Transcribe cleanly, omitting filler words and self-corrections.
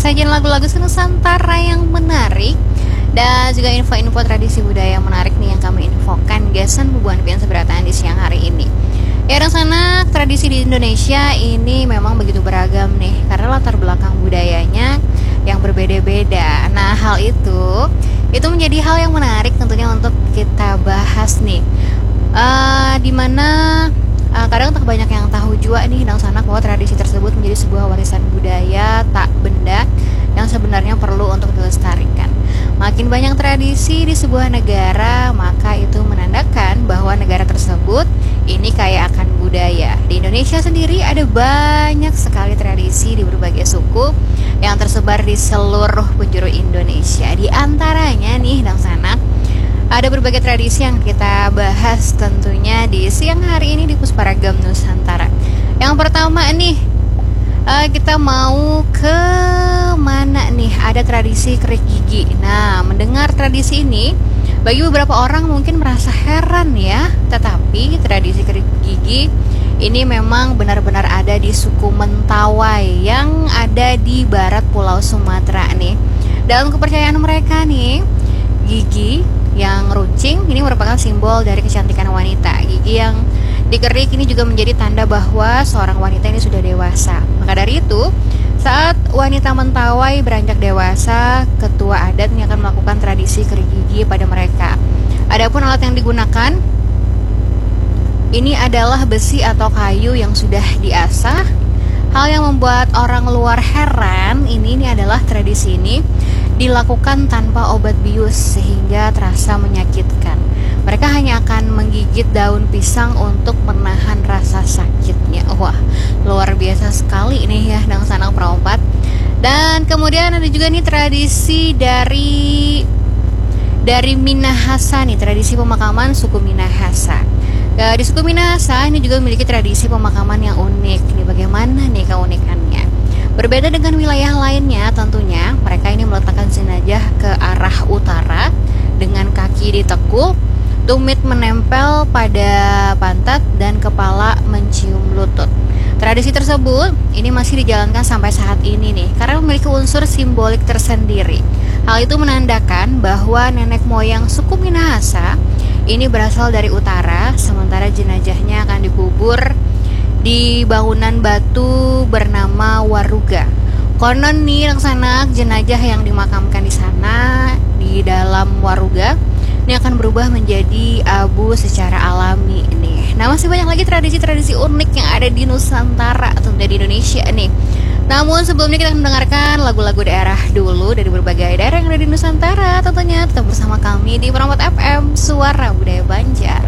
sajian lagu-lagu Nusantara yang menarik dan juga info-info tradisi budaya yang menarik nih yang kami infokan Gasan Bubuan Pian Seberataan di siang hari ini. Ya, dan sana tradisi di Indonesia ini memang begitu beragam nih karena latar belakang budayanya yang berbeda-beda. Nah, hal itu menjadi hal yang menarik tentunya untuk kita bahas nih. Dimana kadang tak banyak yang tahu juga nih nang sana bahwa tradisi tersebut menjadi sebuah warisan budaya tak benda yang sebenarnya perlu untuk dilestarikan. Makin banyak tradisi di sebuah negara, maka itu menandakan bahwa negara tersebut ini kaya akan budaya. Di Indonesia sendiri ada banyak sekali tradisi di berbagai suku yang tersebar di seluruh penjuru Indonesia. Di antaranya nih nang sana ada berbagai tradisi yang kita bahas tentunya di siang hari ini di Pusparagam Nusantara. Yang pertama nih, kita mau ke mana nih? Ada tradisi kerik gigi. Nah, mendengar tradisi ini, bagi beberapa orang mungkin merasa heran ya. Tetapi tradisi kerik gigi ini memang benar-benar ada di suku Mentawai yang ada di barat Pulau Sumatera nih. Dalam kepercayaan mereka nih, gigi yang runcing ini merupakan simbol dari kecantikan wanita. Gigi yang dikerik ini juga menjadi tanda bahwa seorang wanita ini sudah dewasa. Maka dari itu, saat wanita Mentawai beranjak dewasa, ketua adat ini akan melakukan tradisi kerik gigi pada mereka. Adapun alat yang digunakan ini adalah besi atau kayu yang sudah diasah. Hal yang membuat orang luar heran ini adalah tradisi ini dilakukan tanpa obat bius sehingga terasa menyakitkan. Mereka hanya akan menggigit daun pisang untuk menahan rasa sakitnya. Wah, luar biasa sekali ini ya Dang Sanang Perompat. Dan kemudian ada juga nih tradisi dari Minahasa nih, tradisi pemakaman suku Minahasa. Di suku Minahasa ini juga memiliki tradisi pemakaman yang unik. Ini bagaimana nih keunikannya? Berbeda dengan wilayah lainnya tentunya, mereka ini meletakkan jenazah ke arah utara dengan kaki ditekuk, tumit menempel pada pantat dan kepala mencium lutut. Tradisi tersebut ini masih dijalankan sampai saat ini nih karena memiliki unsur simbolik tersendiri. Hal itu menandakan bahwa nenek moyang suku Minahasa ini berasal dari utara, sementara jenazahnya akan dikubur di bangunan batu bernama Waruga. Konon nih laksana jenazah yang dimakamkan di sana di dalam Waruga ini akan berubah menjadi abu secara alami nih. Nah, masih banyak lagi tradisi-tradisi unik yang ada di Nusantara atau di Indonesia nih. Namun sebelumnya kita akan mendengarkan lagu-lagu daerah dulu dari berbagai daerah yang ada di Nusantara. Tentunya tetap bersama kami di Perompat FM, Suara Budaya Banjar.